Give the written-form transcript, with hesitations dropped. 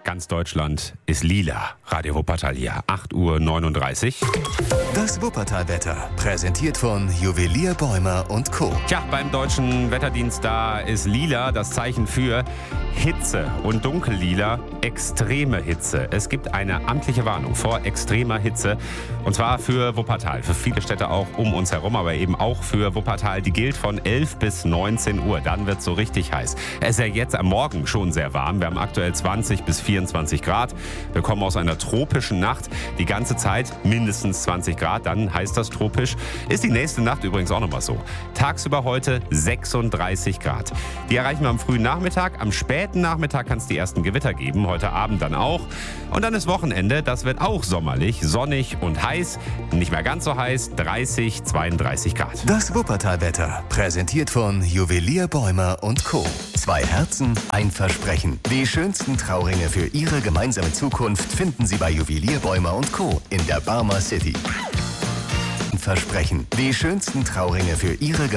Ganz Deutschland ist lila. Radio Wuppertal hier, 8:39 Uhr. Das Wuppertal-Wetter, präsentiert von Juwelier Bäumer und Co. Tja, beim Deutschen Wetterdienst, da ist lila das Zeichen für Hitze und dunkellila extreme Hitze. Es gibt eine amtliche Warnung vor extremer Hitze und zwar für Wuppertal, für viele Städte auch um uns herum, aber eben auch für Wuppertal. Die gilt von 11 bis 19 Uhr, dann wird es so richtig heiß. Es ist ja jetzt am Morgen schon sehr warm, wir haben aktuell 20 bis 24 Grad. Wir kommen aus einer tropischen Nacht, die ganze Zeit mindestens 20 Grad, dann heißt das tropisch. Ist die nächste Nacht übrigens auch nochmal so. Tagsüber heute 36 Grad. Die erreichen wir am frühen Nachmittag, am späten Nachmittag kann es die ersten Gewitter geben, heute Abend dann auch. Und dann ist Wochenende, das wird auch sommerlich, sonnig und heiß. Nicht mehr ganz so heiß, 30, 32 Grad. Das Wuppertal-Wetter, präsentiert von Juwelier Bäumer und Co. 2 Herzen, ein Versprechen. Die schönsten Trauringe für Ihre gemeinsame Zukunft finden Sie bei Juwelier Bäumer und Co. in der Barmer City. Versprechen. Die schönsten Trauringe für Ihre gemeinsame